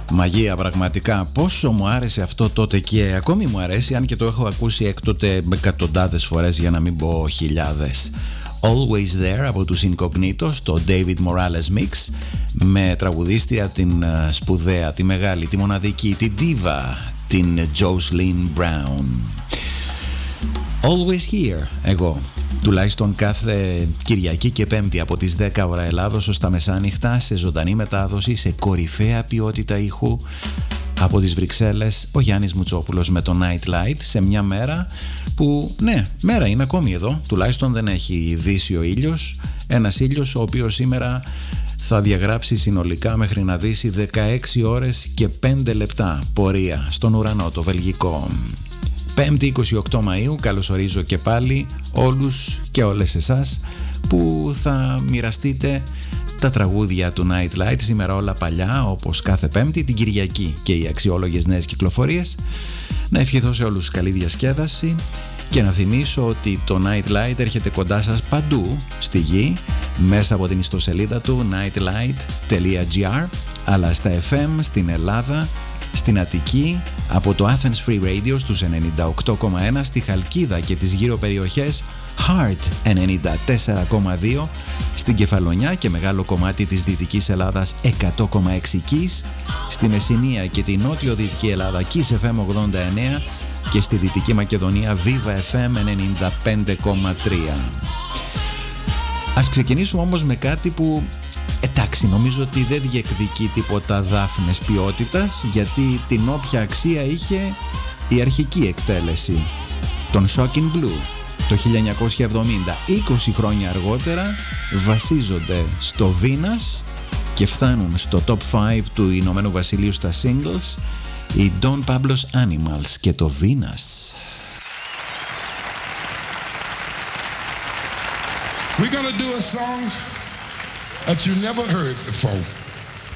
Μαγεία πραγματικά. Πόσο μου άρεσε αυτό τότε και ακόμη μου αρέσει, αν και το έχω ακούσει έκτοτε εκατοντάδες φορές, για να μην πω χιλιάδες. Always There από τους Incognito, το David Morales Mix, με τραγουδίστρια την σπουδαία, τη μεγάλη, τη μοναδική, την diva, την Jocelyn Brown. Always Here, εγώ τουλάχιστον κάθε Κυριακή και Πέμπτη από τις 10 ώρα Ελλάδος ως τα μεσάνυχτα, σε ζωντανή μετάδοση, σε κορυφαία ποιότητα ήχου από τις Βρυξέλλες, ο Γιάννης Μουτσόπουλος με το Night Light, σε μια μέρα που, ναι, μέρα είναι ακόμη εδώ, τουλάχιστον δεν έχει δύσει ο ήλιος, ένας ήλιος ο οποίος σήμερα θα διαγράψει συνολικά μέχρι να δύσει 16 ώρες και 5 λεπτά πορεία στον ουρανό το βελγικό. 5η 28 Μαΐου, καλωσορίζω και πάλι όλους και όλες εσάς που θα μοιραστείτε τα τραγούδια του Night Light, σήμερα όλα παλιά όπως κάθε Πέμπτη, την Κυριακή και οι αξιόλογες νέες κυκλοφορίες. Να ευχηθώ σε όλους καλή διασκέδαση και να θυμίσω ότι το Night Light έρχεται κοντά σας παντού στη γη μέσα από την ιστοσελίδα του nightlight.gr, αλλά στα FM στην Ελλάδα, στην Αττική, από το Athens Free Radio στους 98,1, στη Χαλκίδα και τις γύρω περιοχές Heart 94,2, στην Κεφαλονιά και μεγάλο κομμάτι της Δυτικής Ελλάδας 100,6 Kiss, στη Μεσσηνία και τη νότιο-δυτική Ελλάδα Kiss FM 89 και στη Δυτική Μακεδονία Viva FM 95,3. Ας ξεκινήσουμε όμως με κάτι που, εντάξει, νομίζω ότι δεν διεκδικεί τίποτα δάφνες ποιότητας, γιατί την όποια αξία είχε η αρχική εκτέλεση, τον Shocking Blue, το 1970. 20 χρόνια αργότερα βασίζονται στο Venus και φτάνουν στο top 5 του Ηνωμένου Βασιλείου στα singles, οι Don Pablo's Animals και το Venus. We're gonna do a song that you never heard before.